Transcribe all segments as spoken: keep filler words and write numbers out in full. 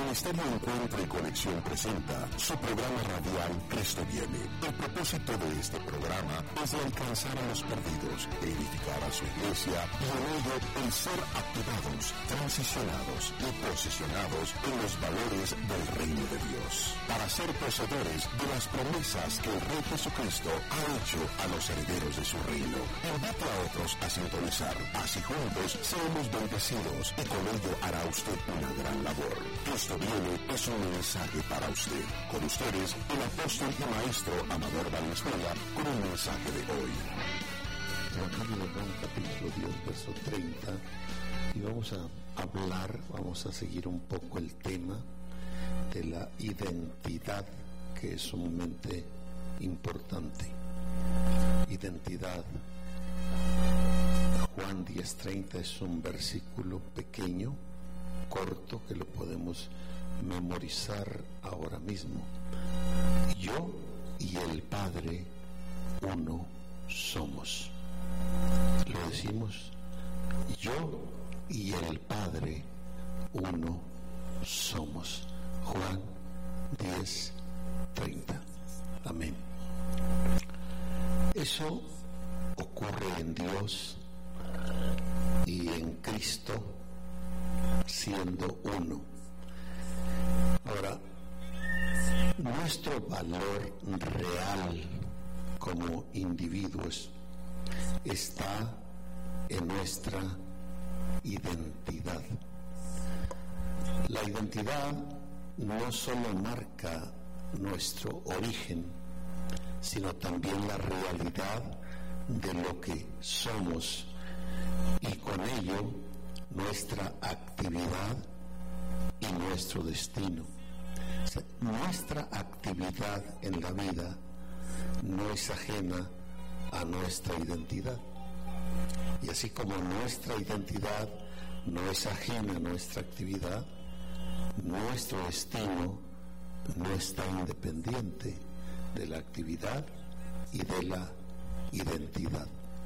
Ministerio Encuentro y Conexión presenta su programa radial Cristo Viene. El propósito de este programa es de alcanzar a los perdidos, de edificar a su iglesia y en ello el ser activados, transicionados y posicionados en los valores del reino de Dios, para ser poseedores de las promesas que el Rey Jesucristo ha hecho a los herederos de su reino. Invite a otros a sintonizar, así juntos seremos bendecidos y con ello hará usted una gran labor. Cristo Viene es un mensaje para usted. Con ustedes, el apóstol y maestro Amador Valenzuela, con el mensaje de hoy. Evangelio de Juan, capítulo diez, verso treinta, y vamos a hablar, vamos a seguir un poco el tema de la identidad, que es sumamente importante. Identidad. Juan diez treinta es un versículo pequeño, corto, que lo podemos memorizar ahora mismo. Yo y el Padre uno somos. Lo decimos, yo y el Padre uno somos. Juan diez treinta. Amén. Eso ocurre en Dios y en Cristo, siendo uno. Ahora, nuestro valor real como individuos está en nuestra identidad. La identidad no solo marca nuestro origen, sino también la realidad de lo que somos y con ello nuestra actividad y nuestro destino. O sea, nuestra actividad en la vida no es ajena a nuestra identidad. Y así como nuestra identidad no es ajena a nuestra actividad, nuestro destino no está independiente de la actividad y de la identidad.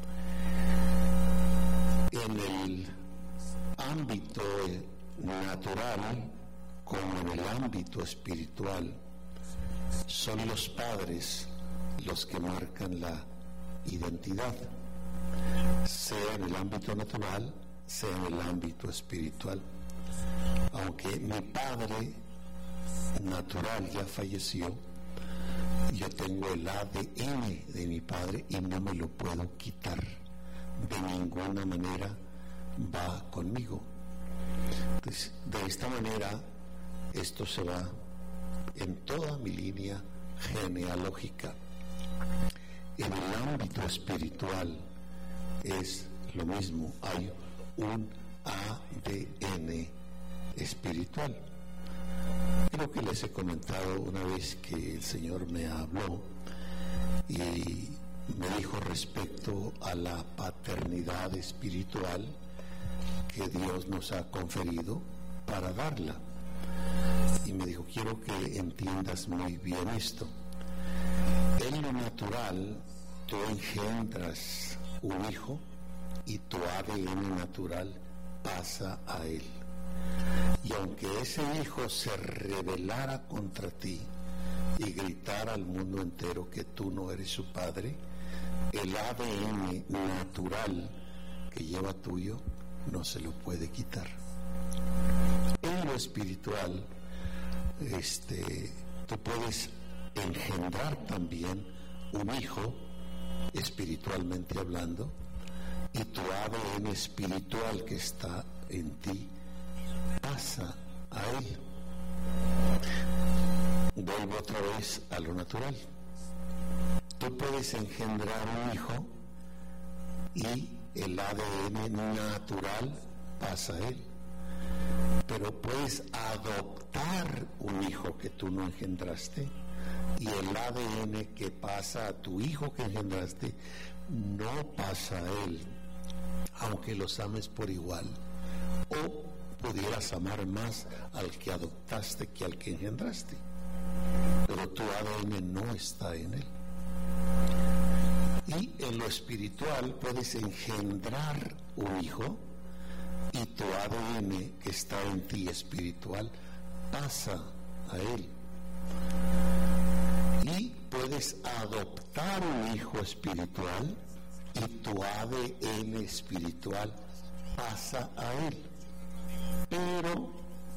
En el ámbito natural como en el ámbito espiritual, son los padres los que marcan la identidad, sea en el ámbito natural, sea en el ámbito espiritual. Aunque mi padre natural ya falleció, yo tengo el A D N de mi padre y no me lo puedo quitar. De ninguna manera va conmigo. Entonces, de esta manera, esto se va en toda mi línea genealógica. En el ámbito espiritual es lo mismo, hay un A D N espiritual. Creo que les he comentado una vez que el Señor me habló y me dijo respecto a la paternidad espiritual que Dios nos ha conferido para darla. Y me dijo, quiero que entiendas muy bien esto. En lo natural, tú engendras un hijo y tu A D N natural pasa a él. Y aunque ese hijo se rebelara contra ti y gritara al mundo entero que tú no eres su padre, el A D N natural que lleva tuyo no se lo puede quitar. En lo espiritual, este, tú puedes engendrar también un hijo, espiritualmente hablando, y tu A D N espiritual que está en ti pasa a él. Vuelvo otra vez a lo natural. Tú puedes engendrar un hijo y el A D N natural pasa a él, pero puedes adoptar un hijo que tú no engendraste y el A D N que pasa a tu hijo que engendraste no pasa a él, aunque los ames por igual, o pudieras amar más al que adoptaste que al que engendraste, pero tu A D N no está en él. Y en lo espiritual puedes engendrar un hijo y tu A D N que está en ti espiritual pasa a él. Y puedes adoptar un hijo espiritual y tu A D N espiritual pasa a él. Pero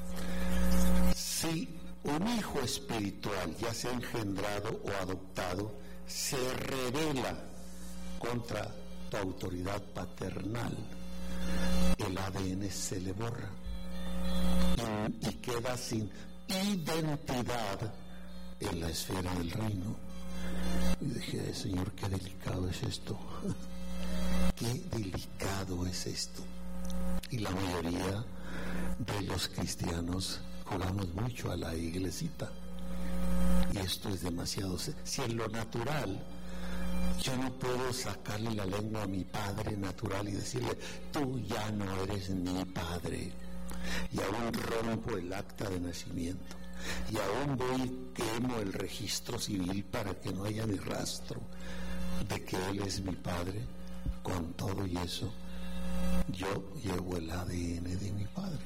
si un hijo espiritual, ya sea engendrado o adoptado, se rebela contra tu autoridad paternal, el A D N se le borra y, y queda sin identidad en la esfera del reino. Y dije, Señor, qué delicado es esto. Qué delicado es esto. Y la mayoría de los cristianos jugamos mucho a la iglesita. Y esto es demasiado. Si en lo natural yo no puedo sacarle la lengua a mi padre natural y decirle, tú ya no eres mi padre, y aún rompo el acta de nacimiento, y aún voy y quemo el registro civil para que no haya ni rastro de que él es mi padre, con todo y eso yo llevo el A D N de mi padre.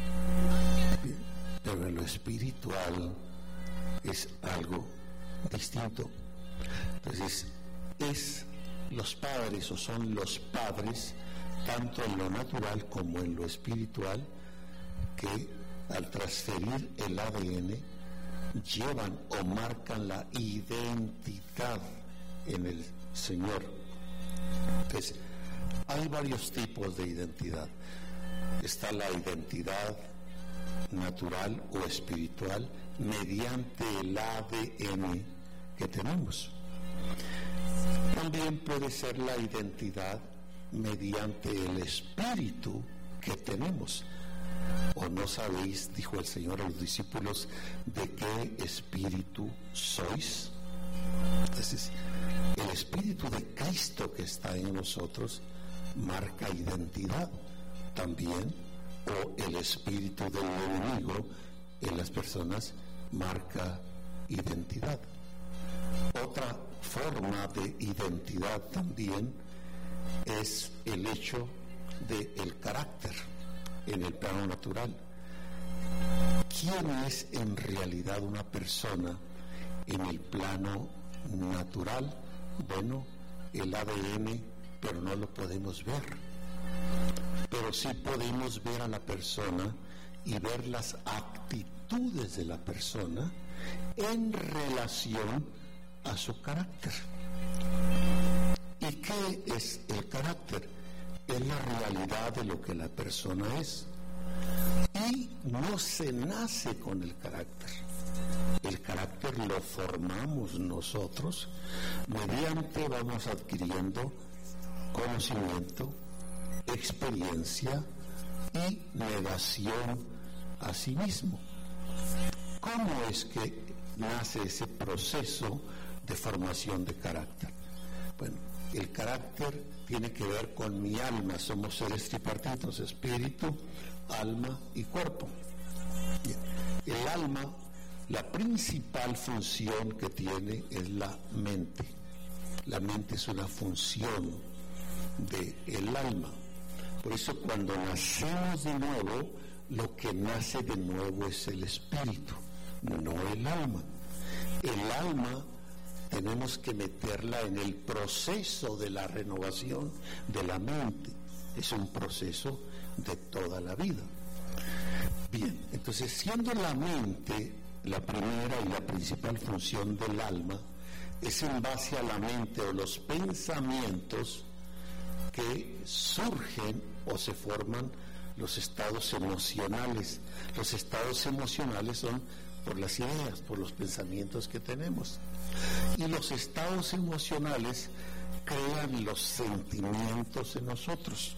Pero en lo espiritual es algo distinto. Entonces es los padres, o son los padres, tanto en lo natural como en lo espiritual, que al transferir el A D N llevan o marcan la identidad en el Señor. Entonces hay varios tipos de identidad. Está la identidad natural o espiritual mediante el A D N que tenemos. También puede ser la identidad mediante el espíritu que tenemos. ¿O no sabéis, dijo el Señor a los discípulos, de qué espíritu sois? Entonces, el espíritu de Cristo que está en nosotros marca identidad también, o el espíritu del enemigo en las personas marca identidad. Otra forma de identidad también es el hecho del carácter en el plano natural. ¿Quién es en realidad una persona en el plano natural? Bueno, el A D N, pero no lo podemos ver. Pero sí podemos ver a la persona y ver las actitudes de la persona en relación a su carácter. ¿Y qué es el carácter? Es la realidad de lo que la persona es. Y no se nace con el carácter. El carácter lo formamos nosotros mediante vamos adquiriendo conocimiento, experiencia y negación a sí mismo. ¿Cómo es que nace ese proceso de formación de carácter? Bueno, el carácter tiene que ver con mi alma. Somos seres tripartitos: espíritu, alma y cuerpo. Bien. El alma, la principal función que tiene es la mente. La mente es una función del alma. Por eso cuando nacemos de nuevo, lo que nace de nuevo es el espíritu, no el alma. El alma tenemos que meterla en el proceso de la renovación de la mente. Es un proceso de toda la vida. Bien, entonces siendo la mente la primera y la principal función del alma, es en base a la mente o los pensamientos que surgen o se forman los estados emocionales. Los estados emocionales son por las ideas, por los pensamientos que tenemos. Y los estados emocionales crean los sentimientos en nosotros.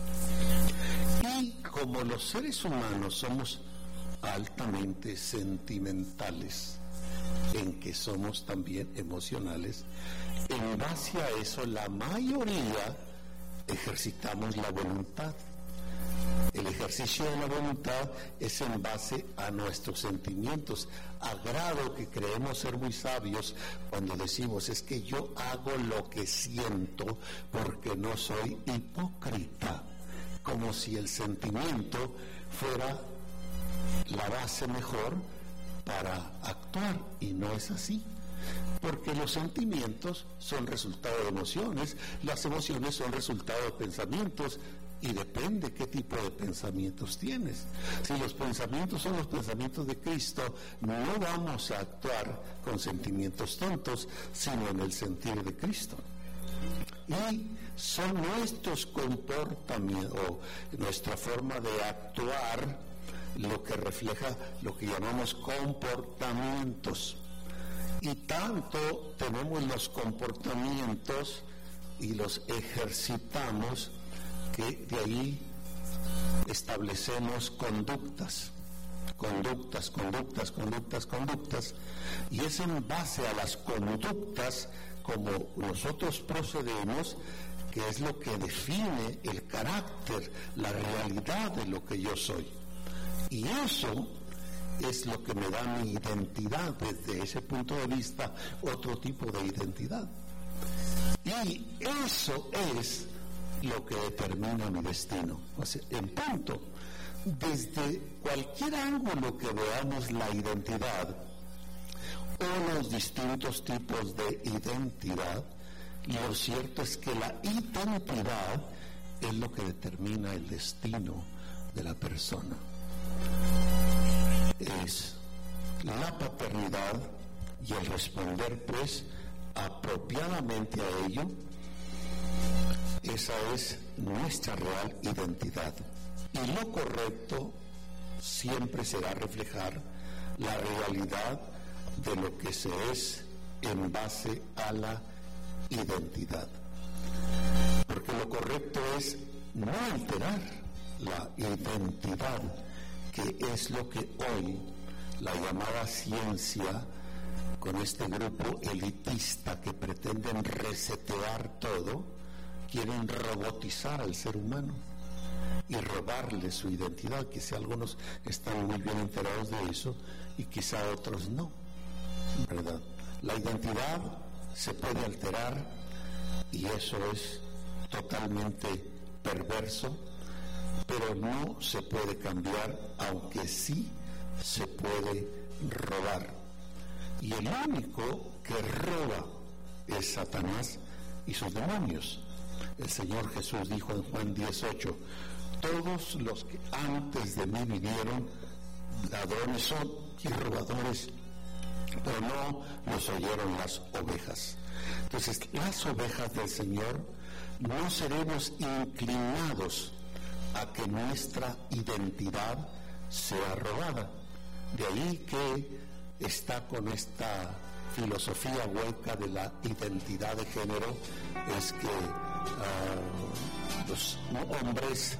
Y como los seres humanos somos altamente sentimentales, en que somos también emocionales, en base a eso la mayoría ejercitamos la voluntad. El ejercicio de la voluntad es en base a nuestros sentimientos, a grado que creemos ser muy sabios cuando decimos, es que yo hago lo que siento porque no soy hipócrita, como si el sentimiento fuera la base mejor para actuar, y no es así. Porque los sentimientos son resultado de emociones, las emociones son resultado de pensamientos, y depende qué tipo de pensamientos tienes. Si los pensamientos son los pensamientos de Cristo, no vamos a actuar con sentimientos tontos, sino en el sentir de Cristo. Y son nuestros comportamientos, o nuestra forma de actuar, lo que refleja lo que llamamos comportamientos. Y tanto tenemos los comportamientos y los ejercitamos, que de ahí establecemos conductas, conductas, conductas, conductas, conductas, y es en base a las conductas como nosotros procedemos, que es lo que define el carácter, la realidad de lo que yo soy. Y eso es lo que me da mi identidad, desde ese punto de vista, otro tipo de identidad. Y eso es lo que determina mi destino. O sea, en punto, desde cualquier ángulo que veamos la identidad o los distintos tipos de identidad, lo cierto es que la identidad es lo que determina el destino de la persona. Es la paternidad y el responder pues apropiadamente a ello. Esa es nuestra real identidad, y lo correcto siempre será reflejar la realidad de lo que se es en base a la identidad, porque lo correcto es no alterar la identidad, que es lo que hoy la llamada ciencia, con este grupo elitista que pretenden resetear todo, quieren robotizar al ser humano y robarle su identidad. Quizá algunos están muy bien enterados de eso y quizá otros no, ¿verdad? La identidad se puede alterar, y eso es totalmente perverso, pero no se puede cambiar, aunque sí se puede robar. Y el único que roba es Satanás y sus demonios. El Señor Jesús dijo en Juan diez ocho: todos los que antes de mí vinieron, ladrones son y robadores, pero no los oyeron las ovejas. Entonces, las ovejas del Señor no seremos inclinados a que nuestra identidad sea robada. De ahí que está con esta filosofía hueca de la identidad de género, es que uh, los hombres...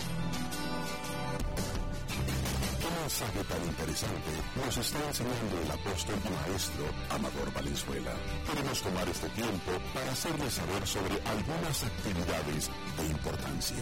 Qué mensaje tan interesante nos está enseñando el apóstol y maestro Amador Valenzuela. Queremos tomar este tiempo para hacerles saber sobre algunas actividades de importancia.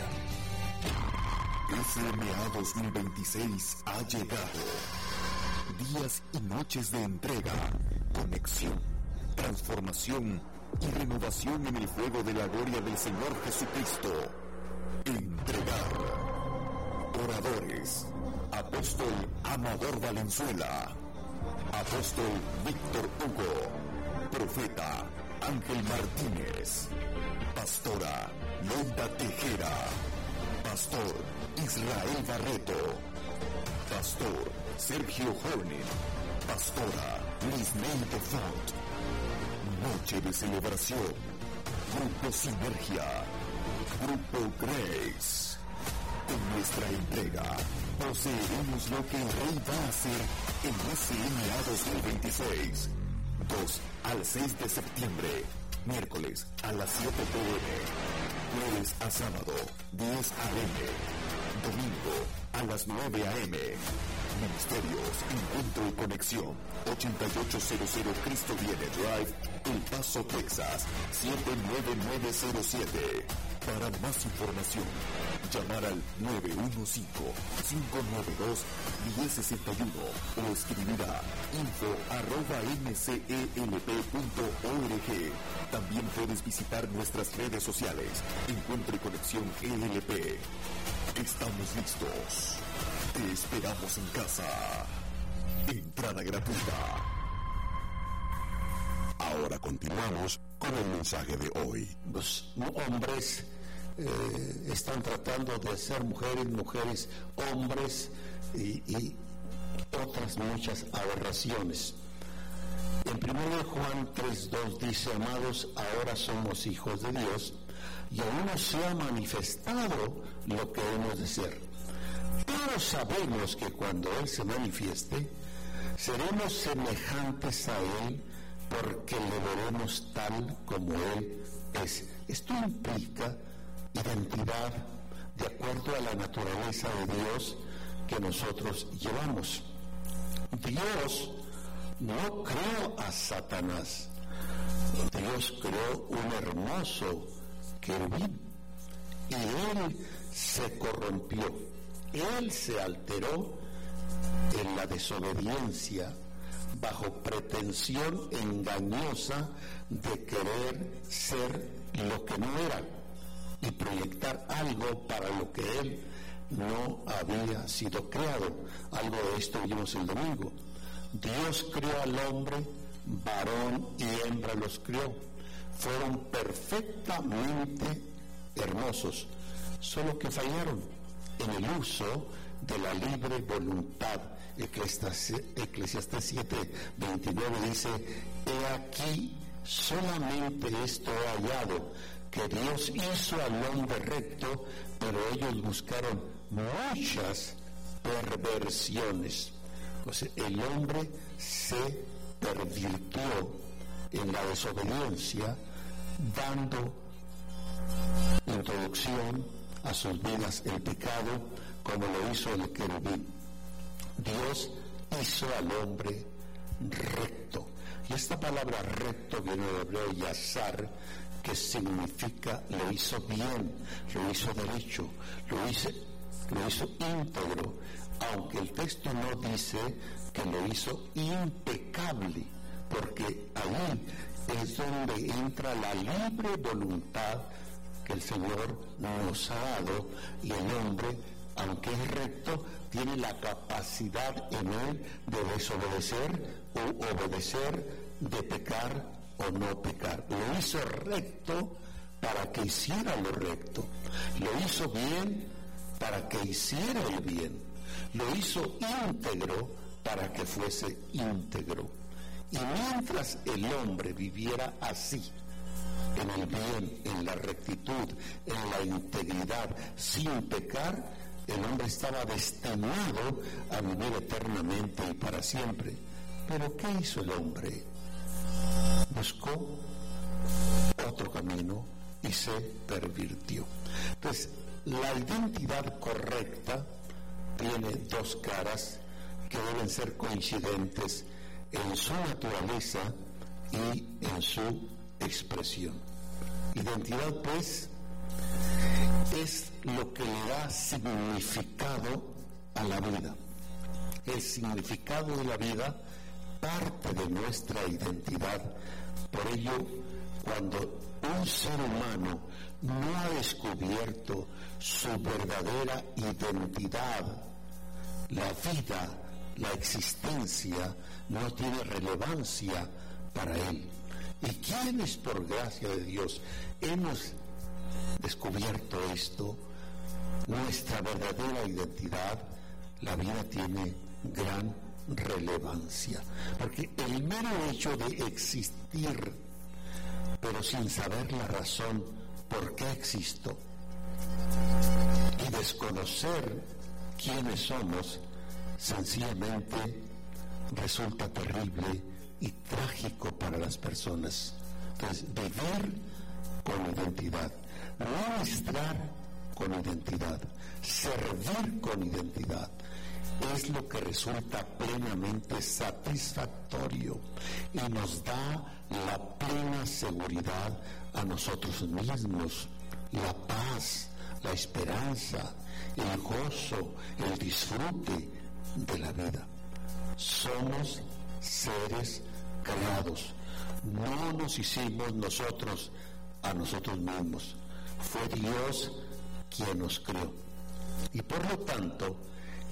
S M A dos mil veintiséis ha llegado. Días y noches de entrega, conexión, transformación y renovación en el fuego de la gloria del Señor Jesucristo. Entregar. Oradores: Apóstol Amador Valenzuela, Apóstol Víctor Hugo, Profeta Ángel Martínez, Pastora Loida Tejera, Pastor Israel Barreto, Pastor Sergio Horning, Pastora Lisney de Font. Noche de celebración. Grupo Sinergia, Grupo Grace. En nuestra entrega poseeremos lo que el Rey va a hacer en S M A dos mil veintiséis. dos al seis de septiembre, miércoles a las siete p m, jueves a sábado, diez a m, domingo a las nueve a m. Ministerios Encuentro y Conexión, ochenta y ocho cero cero Cristo Viene Drive, El Paso, Texas, siete nueve nueve cero siete. Para más información, llamar al nueve uno cinco, cinco nueve dos, uno cero seis uno o escribir a info arroba m c e l p punto org. También puedes visitar nuestras redes sociales, Encuentro y Conexión E L P. Estamos listos. Te esperamos en casa. Entrada gratuita. Ahora continuamos con el mensaje de hoy. Los hombres eh, están tratando de ser mujeres, mujeres, hombres y, y otras muchas aberraciones. En primero Juan tres dos dice: amados, ahora somos hijos de Dios y aún no se ha manifestado lo que hemos de ser. Pero sabemos que cuando Él se manifieste, seremos semejantes a Él, porque le veremos tal como Él es. Esto implica identidad de acuerdo a la naturaleza de Dios que nosotros llevamos. Dios no creó a Satanás. Dios creó un hermoso querubín y él se corrompió. Él se alteró en la desobediencia bajo pretensión engañosa de querer ser lo que no era y proyectar algo para lo que él no había sido creado. Algo de esto vimos el domingo. Dios creó al hombre, varón y hembra los creó. Fueron perfectamente hermosos, solo que fallaron en el uso de la libre voluntad. Eclesiastés siete veintinueve dice: he aquí, solamente esto he hallado, que Dios hizo al hombre recto, pero ellos buscaron muchas perversiones. O sea, el hombre se pervirtió en la desobediencia, dando introducción a sus vidas el pecado, como lo hizo el querubín. Dios hizo al hombre recto. Y esta palabra recto viene del hebreo yasar, que significa lo hizo bien, lo hizo derecho, lo hizo, lo hizo íntegro, aunque el texto no dice que lo hizo impecable, porque ahí es donde entra la libre voluntad que el Señor nos ha dado, y el hombre, aunque es recto, tiene la capacidad en él de desobedecer o obedecer, de pecar o no pecar. Lo hizo recto para que hiciera lo recto, lo hizo bien para que hiciera el bien, lo hizo íntegro para que fuese íntegro. Y mientras el hombre viviera así, en el bien, en la rectitud, en la integridad, sin pecar, el hombre estaba destinado a vivir eternamente y para siempre. Pero ¿qué hizo el hombre? Buscó otro camino y se pervirtió. Entonces, la identidad correcta tiene dos caras que deben ser coincidentes en su naturaleza y en su expresión. Identidad, pues, es lo que le da significado a la vida. El significado de la vida parte de nuestra identidad. Por ello, cuando un ser humano no ha descubierto su verdadera identidad, la vida, la existencia, no tiene relevancia para él. Y quienes, por gracia de Dios, hemos descubierto esto, nuestra verdadera identidad, la vida tiene gran relevancia, porque el mero hecho de existir, pero sin saber la razón por qué existo, y desconocer quiénes somos, sencillamente resulta terrible y trágico para las personas. Entonces, vivir con identidad, ministrar con identidad, servir con identidad, es lo que resulta plenamente satisfactorio y nos da la plena seguridad a nosotros mismos, la paz, la esperanza, el gozo, el disfrute de la vida. Somos seres creados, no nos hicimos nosotros a nosotros mismos, fue Dios quien nos creó. Y por lo tanto,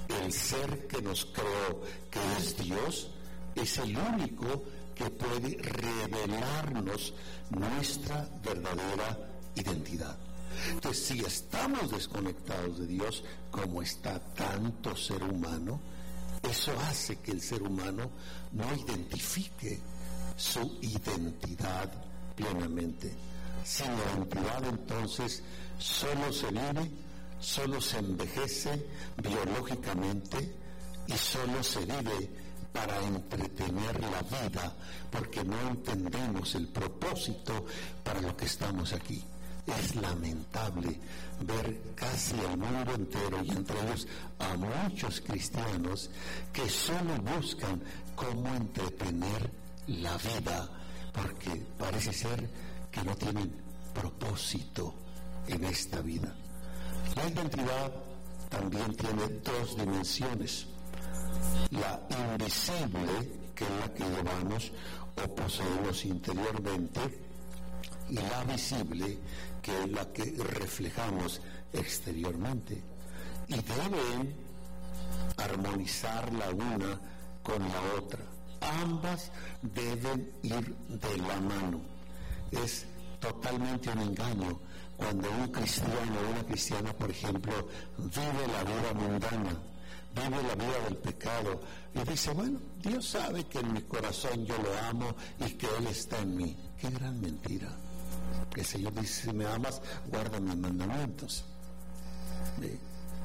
El ser que nos creó, que es Dios, es el único que puede revelarnos nuestra verdadera identidad. Entonces, si estamos desconectados de Dios, como está tanto ser humano, eso hace que el ser humano no identifique su identidad plenamente. Sin identidad, entonces, solo se vive, solo se envejece biológicamente y solo se vive para entretener la vida, porque no entendemos el propósito para lo que estamos aquí. Es lamentable ver casi el mundo entero, y entre ellos a muchos cristianos, que solo buscan cómo entretener la vida, porque parece ser que no tienen propósito en esta vida. La identidad también tiene dos dimensiones: la invisible, que es la que llevamos o poseemos interiormente, y la visible, que es la que reflejamos exteriormente, y deben armonizar la una con la otra. Ambas deben ir de la mano. Es totalmente un engaño cuando un cristiano o una cristiana, por ejemplo, vive la vida mundana, vive la vida del pecado y dice, bueno, Dios sabe que en mi corazón yo lo amo y que Él está en mí. ¡Qué gran mentira! El Señor dice, si me amas, guarda mis mandamientos. ¿Sí?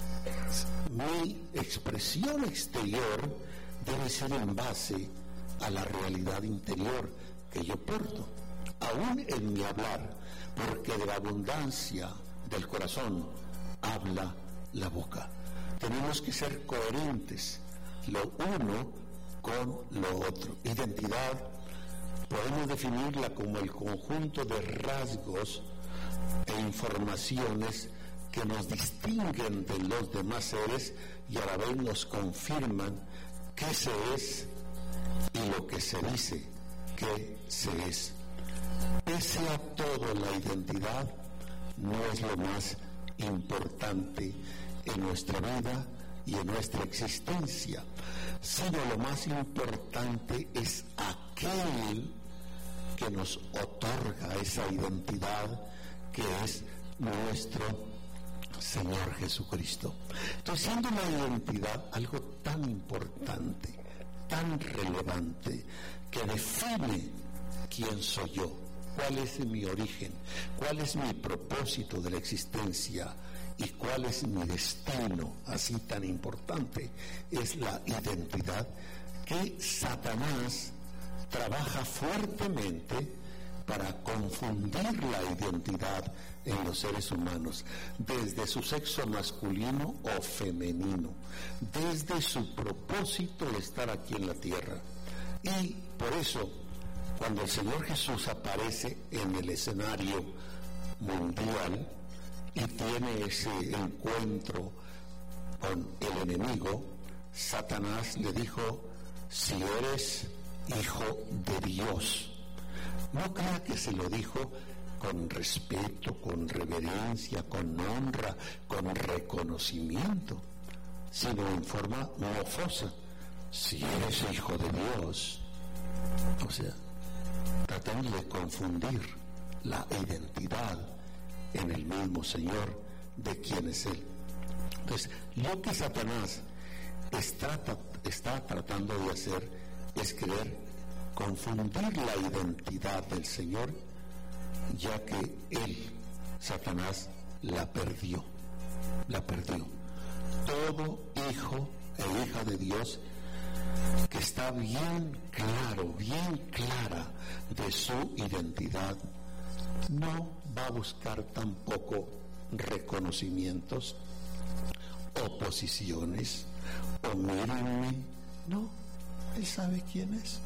Mi expresión exterior debe ser en base a la realidad interior que yo porto, aún en mi hablar, porque de la abundancia del corazón habla la boca. Tenemos que ser coherentes, lo uno con lo otro. Identidad podemos definirla como el conjunto de rasgos e informaciones que nos distinguen de los demás seres y a la vez nos confirman qué se es y lo que se dice que se es. Pese a todo, la identidad no es lo más importante en nuestra vida y en nuestra existencia, sino lo más importante es aquel que nos otorga esa identidad, que es nuestro Señor Jesucristo. Entonces, siendo la identidad algo tan importante, tan relevante, que define quién soy yo, cuál es mi origen, cuál es mi propósito de la existencia y cuál es mi destino, así tan importante es la identidad, que Satanás trabaja fuertemente para confundir la identidad en los seres humanos, desde su sexo masculino o femenino, desde su propósito de estar aquí en la tierra. Y por eso, cuando el Señor Jesús aparece en el escenario mundial y tiene ese encuentro con el enemigo, Satanás le dijo, si eres hijo de Dios. No crea que se lo dijo con respeto, con reverencia, con honra, con reconocimiento, sino en forma mofosa. Si eres hijo de Dios. O sea, tratando de confundir la identidad en el mismo Señor de quién es Él. Entonces, lo que Satanás está, está tratando de hacer es querer confundir la identidad del Señor, ya que Él, Satanás, la perdió, la perdió. Todo hijo e hija de Dios que está bien claro, bien clara de su identidad, no va a buscar tampoco reconocimientos, oposiciones, o mírenme. No, él sabe quién es.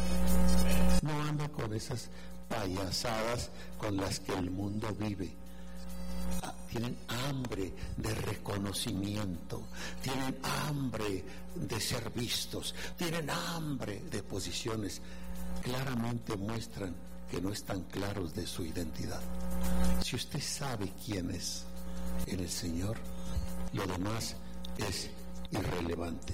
No anda con esas payasadas con las que el mundo vive. Tienen hambre de reconocimiento, tienen hambre de ser vistos, tienen hambre de posiciones. Claramente muestran que no están claros de su identidad. Si usted sabe quién es en el Señor, lo demás es irrelevante.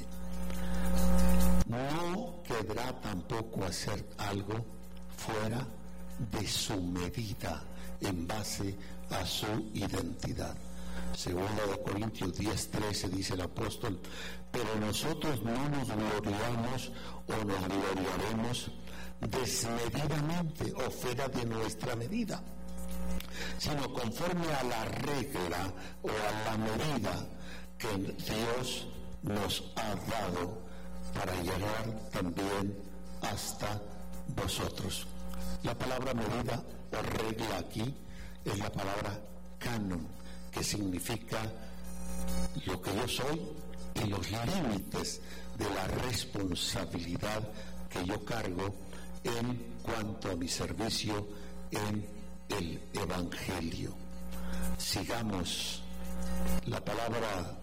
No querrá tampoco hacer algo fuera de su medida, en base a su identidad. Segunda de Corintios diez trece dice el apóstol: pero nosotros no nos gloriamos o nos gloriaremos desmedidamente o fuera de nuestra medida, sino conforme a la regla o a la medida que Dios nos ha dado para llegar también hasta vosotros. La palabra medida o regla aquí es la palabra canon, que significa lo que yo soy y los límites de la responsabilidad que yo cargo en cuanto a mi servicio en el Evangelio. Sigamos. La palabra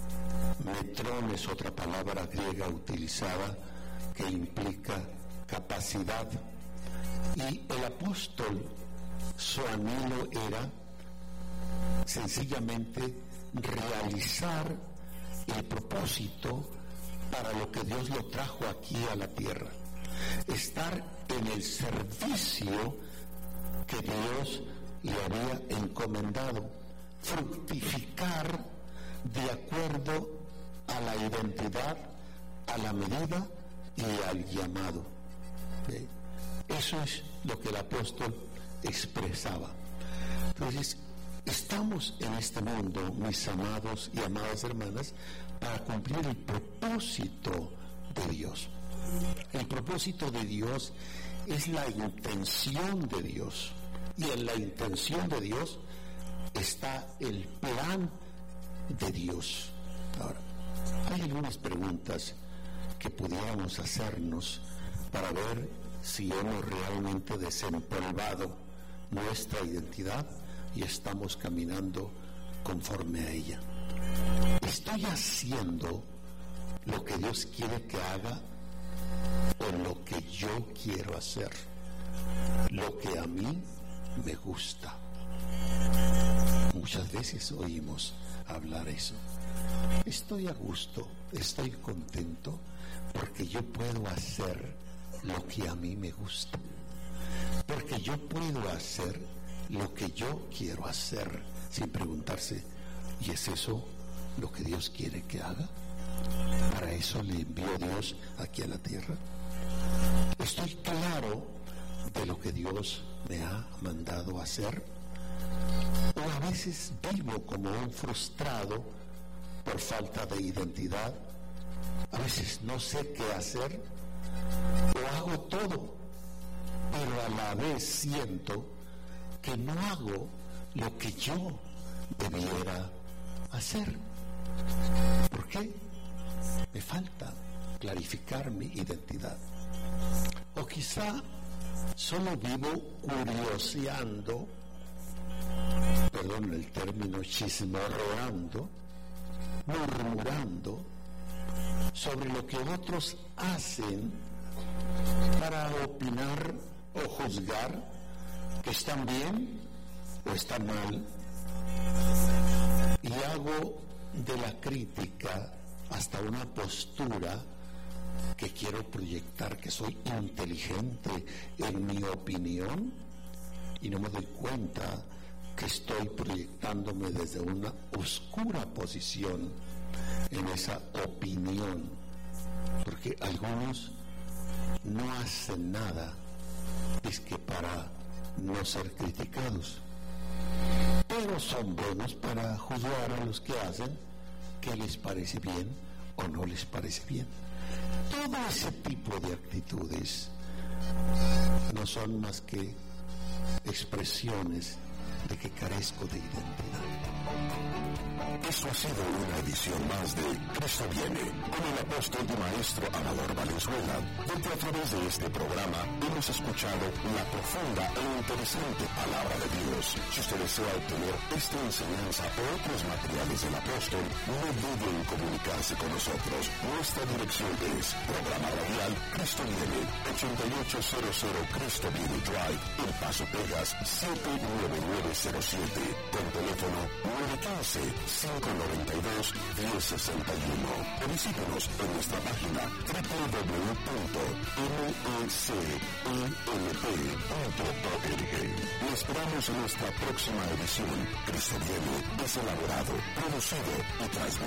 metrón es otra palabra griega utilizada que implica capacidad, y el apóstol, su anhelo era sencillamente realizar el propósito para lo que Dios lo trajo aquí a la tierra, estar en el servicio que Dios le había encomendado, fructificar de acuerdo a la identidad, a la medida y al llamado. ¿Sí? Eso es lo que el apóstol expresaba. Entonces, estamos en este mundo, mis amados y amadas hermanas, para cumplir el propósito de Dios. El propósito de Dios es la intención de Dios, y en la intención de Dios está el plan de Dios. Ahora, hay algunas preguntas que pudiéramos hacernos para ver si hemos realmente desempolvado nuestra identidad y estamos caminando conforme a ella. ¿Estoy haciendo lo que Dios quiere que haga o lo que yo quiero hacer? Lo que a mí me gusta. Muchas veces oímos hablar eso. Estoy a gusto, estoy contento porque yo puedo hacer lo que a mí me gusta, porque yo puedo hacer lo que yo quiero hacer, sin preguntarse, ¿y es eso lo que Dios quiere que haga? ¿Para eso le envió Dios aquí a la tierra? ¿Estoy claro de lo que Dios me ha mandado hacer? ¿O a veces vivo como un frustrado por falta de identidad? A veces no sé qué hacer, o hago todo, pero a la vez siento que no hago lo que yo debiera hacer. ¿Por qué? Me falta clarificar mi identidad. O quizá solo vivo curioseando, perdón el término, chismorreando, murmurando sobre lo que otros hacen para opinar o juzgar que están bien o están mal, y hago de la crítica hasta una postura que quiero proyectar que soy inteligente en mi opinión, y no me doy cuenta que estoy proyectándome desde una oscura posición en esa opinión, porque algunos no hacen nada es que para no ser criticados, pero son buenos para juzgar a los que hacen qué les parece bien o no les parece bien. Todo ese tipo de actitudes no son más que expresiones de que carezco de identidad. Eso ha sido una edición más de Cristo Viene, con el apóstol y maestro Amador Valenzuela, donde a través de este programa hemos escuchado la profunda e interesante palabra de Dios. Si usted desea obtener esta enseñanza o otros materiales del apóstol, no duden en comunicarse con nosotros. Nuestra dirección es Programa Radial Cristo Viene, ochenta y ocho cero cero Cristo Viene Drive, El Paso, Texas, siete nueve nueve cero siete, con teléfono nueve uno cinco, cinco nueve dos, uno cero seis uno. O visítenos en nuestra página doble u doble u doble u punto m e c e l p punto org. Lo esperamos en nuestra próxima edición. Cristo Viene es elaborado, producido y transmitido